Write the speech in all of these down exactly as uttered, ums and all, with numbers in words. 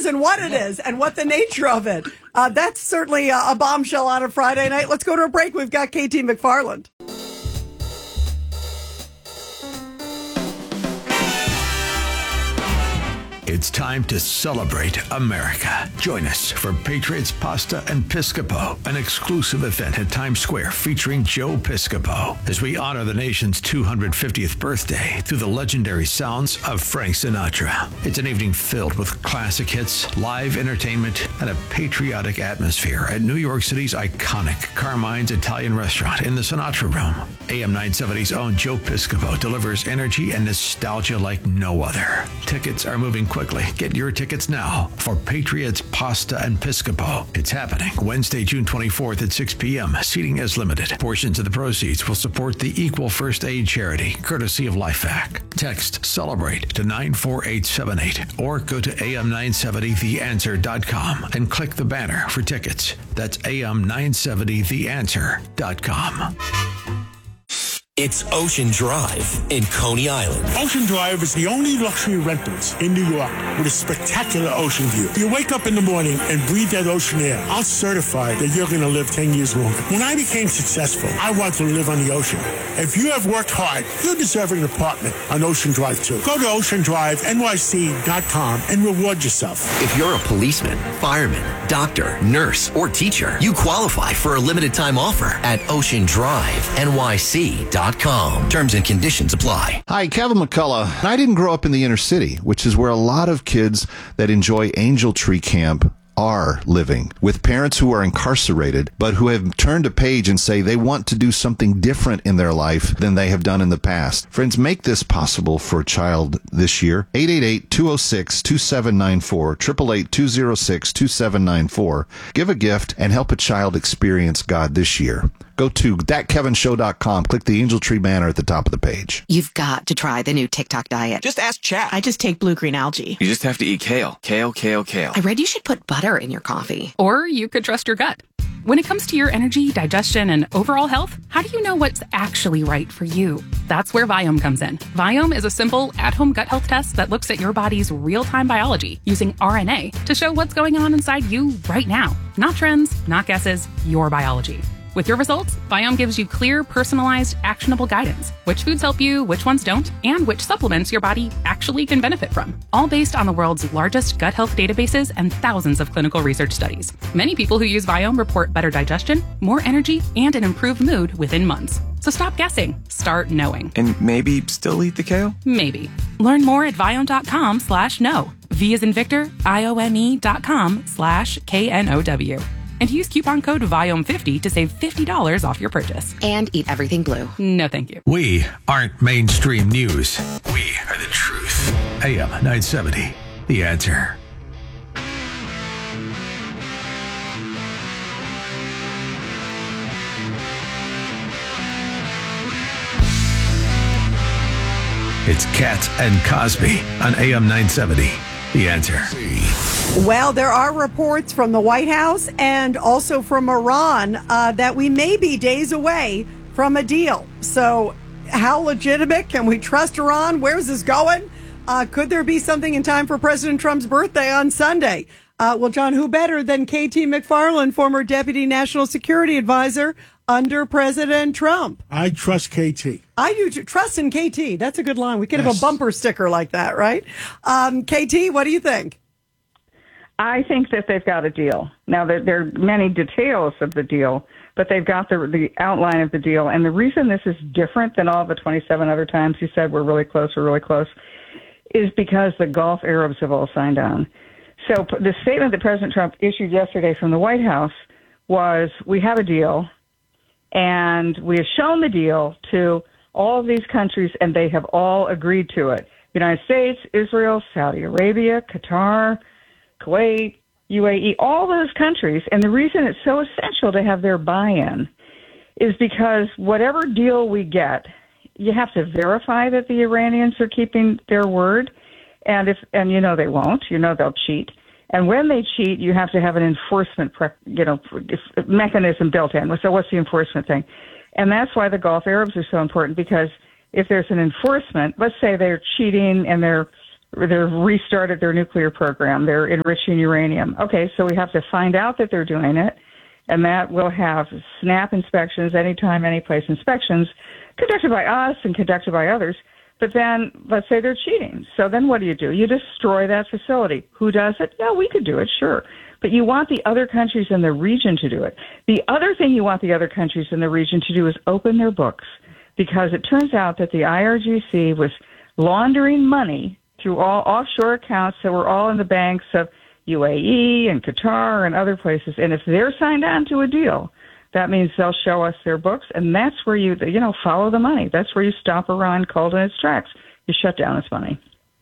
is and what it is and what the nature of it. Uh, that's certainly a, a bombshell on a Friday night. Let's go to a break. We've got K T McFarland. It's time to celebrate America. Join us for Patriots Pasta and Piscopo, an exclusive event at Times Square featuring Joe Piscopo, as we honor the nation's two hundred fiftieth birthday through the legendary sounds of Frank Sinatra. It's an evening filled with classic hits, live entertainment, and a patriotic atmosphere at New York City's iconic Carmine's Italian restaurant in the Sinatra Room. A M nine seventy's own Joe Piscopo delivers energy and nostalgia like no other. Tickets are moving quickly. Get your tickets now for Patriots Pasta and Piscopo. It's happening Wednesday, June twenty-fourth at six p.m. Seating is limited. Portions of the proceeds will support the Equal First Aid charity, courtesy of LifeVac. Text CELEBRATE to nine four eight seven eight or go to A M nine seventy the answer dot com and click the banner for tickets. That's A M nine seventy the answer dot com. It's Ocean Drive in Coney Island. Ocean Drive is the only luxury rentals in New York with a spectacular ocean view. You wake up in the morning and breathe that ocean air. I'll certify that you're going to live ten years longer. When I became successful, I wanted to live on the ocean. If you have worked hard, you deserve an apartment on Ocean Drive too. Go to ocean drive N Y C dot com and reward yourself. If you're a policeman, fireman, doctor, nurse, or teacher, you qualify for a limited time offer at ocean drive N Y C dot com. Terms and conditions apply. Hi, Kevin McCullough. I didn't grow up in the inner city, which is where a lot of kids that enjoy Angel Tree Camp are living, with parents who are incarcerated, but who have turned a page and say they want to do something different in their life than they have done in the past. Friends, make this possible for a child this year. eight eight eight, two oh six, two seven nine four, eight eight eight, two oh six, two seven nine four. Give a gift and help a child experience God this year. Go to that kevin show dot com. Click the Angel Tree banner at the top of the page. You've got to try the new TikTok diet. Just ask chat. I just take blue-green algae. You just have to eat kale. Kale, kale, kale. I read you should put butter in your coffee. Or you could trust your gut. When it comes to your energy, digestion, and overall health, how do you know what's actually right for you? That's where Viome comes in. Viome is a simple, at-home gut health test that looks at your body's real-time biology using R N A to show what's going on inside you right now. Not trends, not guesses, your biology. With your results, Viome gives you clear, personalized, actionable guidance. Which foods help you, which ones don't, and which supplements your body actually can benefit from. All based on the world's largest gut health databases and thousands of clinical research studies. Many people who use Viome report better digestion, more energy, and an improved mood within months. So stop guessing. Start knowing. And maybe still eat the kale? Maybe. Learn more at Viome.com slash know. V as in Victor, I O M E dot com slash K N O W. And use coupon code Viome fifty to save fifty dollars off your purchase. And eat everything blue. No, thank you. We aren't mainstream news. We are the truth. A M nine seventy, The Answer. It's Kat and Cosby on A M nine seventy, The Answer. Well, there are reports from the White House and also from Iran uh, that we may be days away from a deal. So how legitimate? Can we trust Iran? Where's this going? Uh, could there be something in time for President Trump's birthday on Sunday? Uh, well, John, who better than K T McFarland, former Deputy National Security Advisor under President Trump? I trust K T. I do too. Trust in K T. That's a good line. We could Yes. have a bumper sticker like that, right? Um, K T, what do you think? I think that they've got a deal. Now, there, there are many details of the deal, but they've got the, the outline of the deal. And the reason this is different than all the twenty-seven other times he said we're really close, we're really close, is because the Gulf Arabs have all signed on. So the statement that President Trump issued yesterday from the White House was, we have a deal, and we have shown the deal to all of these countries, and they have all agreed to it. United States, Israel, Saudi Arabia, Qatar, Kuwait, U A E, all those countries. And the reason it's so essential to have their buy-in is because whatever deal we get, you have to verify that the Iranians are keeping their word. And if, and you know they won't, you know they'll cheat. And when they cheat, you have to have an enforcement, you know, mechanism built in. So what's the enforcement thing? And that's why the Gulf Arabs are so important, because if there's an enforcement, let's say they're cheating and they're they've restarted their nuclear program. They're enriching uranium. Okay, so we have to find out that they're doing it, and that will have SNAP inspections, anytime, any place inspections, conducted by us and conducted by others. But then, let's say they're cheating. So then what do you do? You destroy that facility. Who does it? Yeah, we could do it, sure. But you want the other countries in the region to do it. The other thing you want the other countries in the region to do is open their books, because it turns out that the I R G C was laundering money through all offshore accounts that were all in the banks of U A E and Qatar and other places. And if they're signed on to a deal, that means they'll show us their books, and that's where you, you know, follow the money. That's where you stop Iran cold in its tracks. You shut down its money.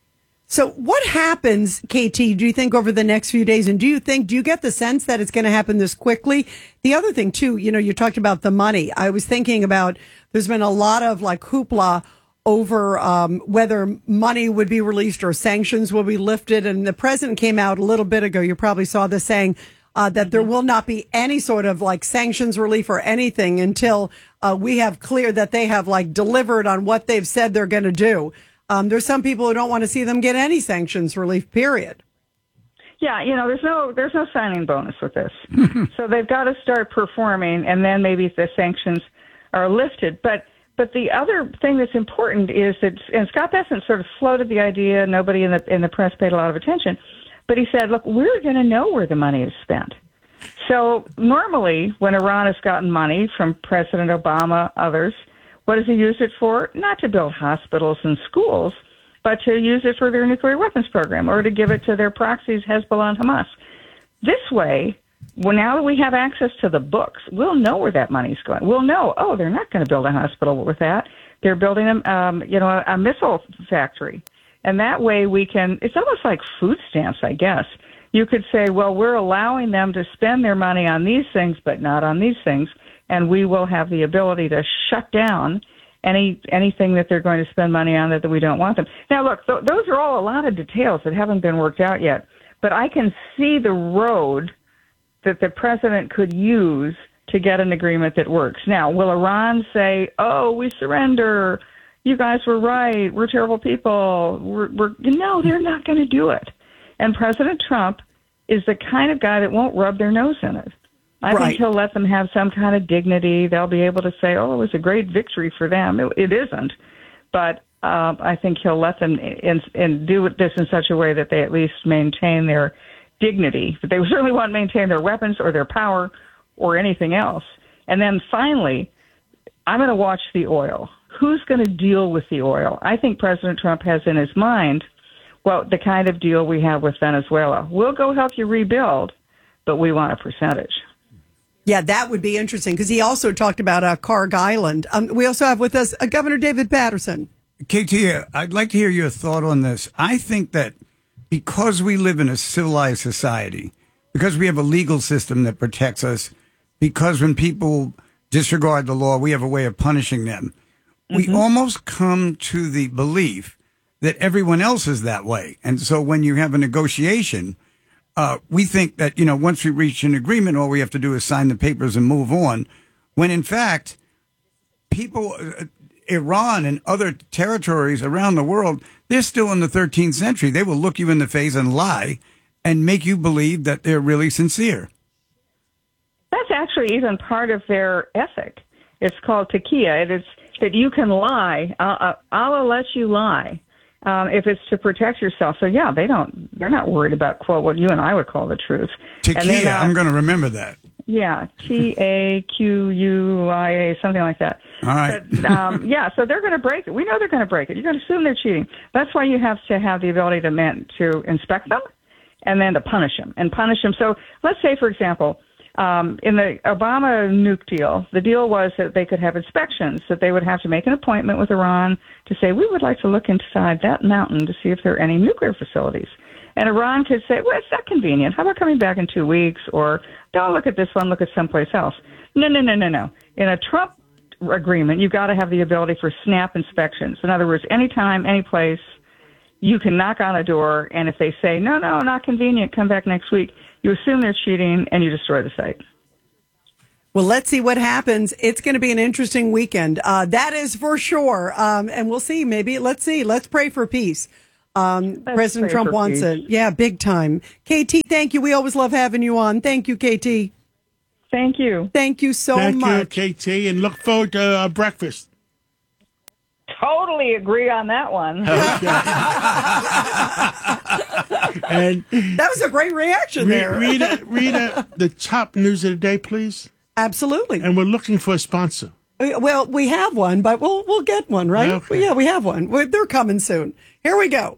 So what happens, K T, do you think, over the next few days? And do you think, do you get the sense that it's going to happen this quickly? The other thing, too, you know, you talked about the money. I was thinking about, there's been a lot of like hoopla over um, whether money would be released or sanctions will be lifted. And the president came out a little bit ago, you probably saw this, saying uh, that there will not be any sort of like sanctions relief or anything until uh, we have clear that they have like delivered on what they've said they're going to do. Um, there's some people who don't want to see them get any sanctions relief, period. Yeah, you know, there's no there's no signing bonus with this. So they've got to start performing, and then maybe the sanctions are lifted. But but the other thing that's important is that, and Scott Bessent sort of floated the idea, nobody in the in the press paid a lot of attention, but he said, look, we're going to know where the money is spent. So normally when Iran has gotten money from President Obama, others, what does he use it for? Not to build hospitals and schools, but to use it for their nuclear weapons program or to give it to their proxies, Hezbollah and Hamas. This way, well, now that we have access to the books, we'll know where that money's going. We'll know, oh, they're not going to build a hospital with that. They're building a, um, you know, a, a missile factory. And that way we can, it's almost like food stamps, I guess. You could say, well, we're allowing them to spend their money on these things, but not on these things. And we will have the ability to shut down any anything that they're going to spend money on that, that we don't want them. Now, look, th- those are all a lot of details that haven't been worked out yet. But I can see the road that the president could use to get an agreement that works. Now, will Iran say, oh, we surrender, you guys were right, we're terrible people? We're, we're... No, they're not going to do it. And President Trump is the kind of guy that won't rub their nose in it. I right. think he'll let them have some kind of dignity. They'll be able to say, oh, it was a great victory for them. It, it isn't. But uh, I think he'll let them in, in do this in such a way that they at least maintain their dignity. But they certainly won't maintain their weapons or their power or anything else. And then finally, I'm going to watch the oil. Who's going to deal with the oil? I think President Trump has in his mind, well, the kind of deal we have with Venezuela. We'll go help you rebuild, but we want a percentage. Yeah, that would be interesting, because he also talked about uh, Carg Island. Um, we also have with us uh, Governor David Paterson. K T, I'd like to hear your thought on this. I think that because we live in a civilized society, because we have a legal system that protects us, because when people disregard the law, we have a way of punishing them, mm-hmm. we almost come to the belief that everyone else is that way. And so when you have a negotiation, Uh, we think that, you know, once we reach an agreement, all we have to do is sign the papers and move on. When in fact, people, uh, Iran and other territories around the world, they're still in the thirteenth century. They will look you in the face and lie and make you believe that they're really sincere. That's actually even part of their ethic. It's called taqiyya. It is that you can lie. Uh, Allah lets you lie. Um, if it's to protect yourself. So, yeah, they don't, they're not worried about, quote, what you and I would call the truth. Taqiyya, uh, I'm going to remember that. Yeah, T A Q U I A, something like that. All right. But, um, yeah, so they're going to break it. We know they're going to break it. You're going to assume they're cheating. That's why you have to have the ability to, man, to inspect them and then to punish them and punish them. So let's say, for example, Um, in the Obama nuke deal, the deal was that they could have inspections, that they would have to make an appointment with Iran to say, we would like to look inside that mountain to see if there are any nuclear facilities. And Iran could say, well, it's not convenient. How about coming back in two weeks? Or don't look at this one, look at someplace else. No, no, no, no, no. In a Trump agreement, you've got to have the ability for snap inspections. In other words, anytime, any place, you can knock on a door, and if they say, no, no, not convenient, come back next week, you assume they're cheating, and you destroy the site. Well, let's see what happens. It's going to be an interesting weekend. Uh, that is for sure. Um, and we'll see. Maybe, let's see. Let's pray for peace. Um, President pray Trump for wants peace. it. Yeah, big time. K T, thank you. We always love having you on. Thank you, K T. Thank you. Thank you so Thank much. you, K T, and look forward to uh, breakfast. Totally agree on that one. And that was a great reaction Re- there. Rita, Rita, the top news of the day, please. Absolutely. And we're looking for a sponsor. Well, we have one, but we'll we'll get one, right? Okay. Yeah, we have one. We're, they're coming soon. Here we go.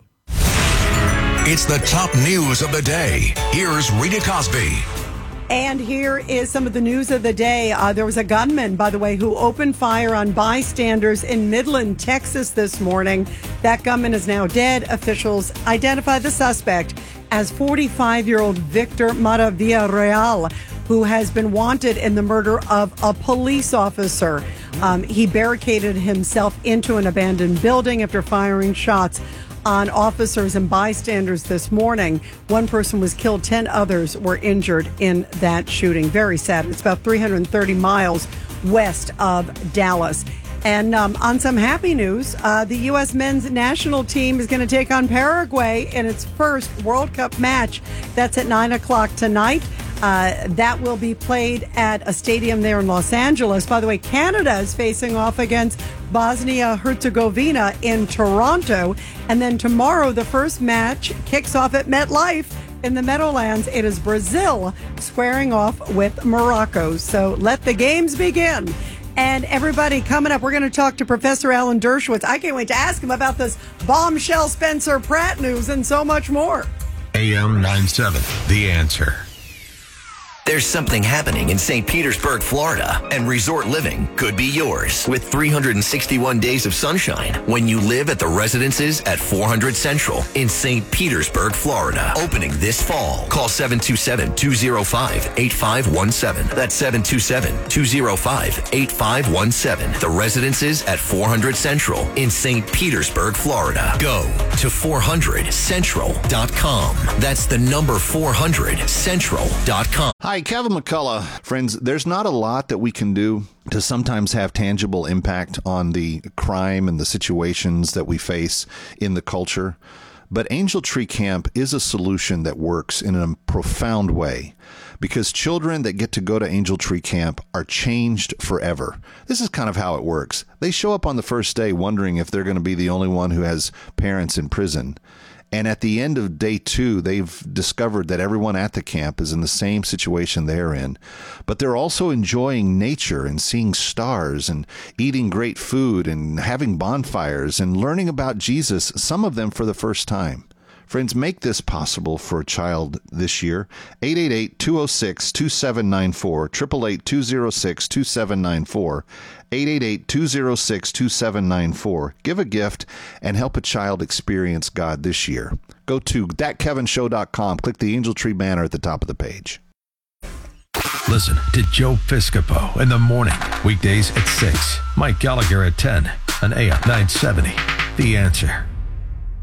It's the top news of the day. Here's Rita Cosby. And here is some of the news of the day. Uh, there was a gunman, by the way, who opened fire on bystanders in Midland, Texas this morning. That gunman is now dead. Officials identify the suspect as forty-five-year-old Victor Mata Villarreal, who has been wanted in the murder of a police officer. Um, he barricaded himself into an abandoned building after firing shots on officers and bystanders this morning. One person was killed, ten others were injured in that shooting. Very sad. It's about three hundred thirty miles west of Dallas. And um, on some happy news, uh, the U S men's national team is going to take on Paraguay in its first World Cup match. That's at nine o'clock tonight. Uh, that will be played at a stadium there in Los Angeles. By the way, Canada is facing off against Bosnia-Herzegovina in Toronto. And then tomorrow, the first match kicks off at MetLife in the Meadowlands. It is Brazil squaring off with Morocco. So let the games begin. And everybody, coming up, we're going to talk to Professor Alan Dershowitz. I can't wait to ask him about this bombshell Spencer Pratt news and so much more. A M ninety-seven, The Answer. There's something happening in Saint Petersburg, Florida, and resort living could be yours with three hundred sixty-one days of sunshine when you live at the residences at four hundred Central in Saint Petersburg, Florida. Opening this fall. Call seven two seven, two oh five, eight five one seven. That's seven two seven, two oh five, eight five one seven. The residences at four hundred Central in Saint Petersburg, Florida. Go to four hundred central dot com. That's the number four hundred central dot com. Hi, Kevin McCullough. Friends, there's not a lot that we can do to sometimes have tangible impact on the crime and the situations that we face in the culture. But Angel Tree Camp is a solution that works in a profound way because children that get to go to Angel Tree Camp are changed forever. This is kind of how it works. They show up on the first day wondering if they're going to be the only one who has parents in prison. And at the end of day two, they've discovered that everyone at the camp is in the same situation they're in. But they're also enjoying nature and seeing stars and eating great food and having bonfires and learning about Jesus, some of them for the first time. Friends, make this possible for a child this year. eight eight eight, two oh six, two seven nine four, eight eight eight, two oh six, two seven nine four, eight eight eight, two oh six, two seven nine four. Give a gift and help a child experience God this year. Go to that kevin show dot com. Click the Angel Tree banner at the top of the page. Listen to Joe Piscopo in the morning, weekdays at six. Mike Gallagher at ten on A M nine seventy. The Answer.